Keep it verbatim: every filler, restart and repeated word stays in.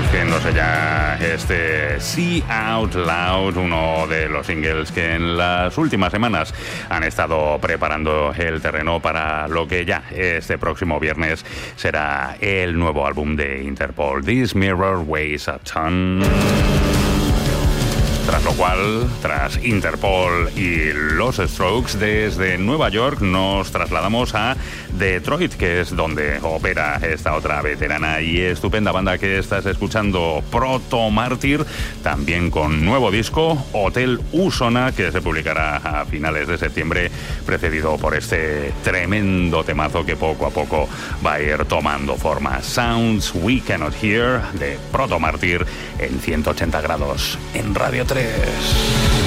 produciéndose ya este See Out Loud, uno de los singles que en las últimas semanas han estado preparando el terreno para lo que ya este próximo viernes será el nuevo álbum de Interpol, This Mirror Weighs a Ton. Tras lo cual, tras Interpol y los Strokes, desde Nueva York nos trasladamos a Detroit, que es donde opera esta otra veterana y estupenda banda que estás escuchando, Proto Mártir, también con nuevo disco, Hotel Usona, que se publicará a finales de septiembre, precedido por este tremendo temazo que poco a poco va a ir tomando forma. Sounds We Cannot Hear, de Proto Mártir, en ciento ochenta grados en Radio tres.